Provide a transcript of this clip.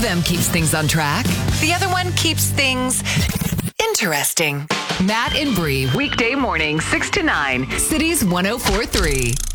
them keeps things on track. The other one keeps things interesting. Matt and Bree, weekday morning, 6 to 9, Cities 104.3.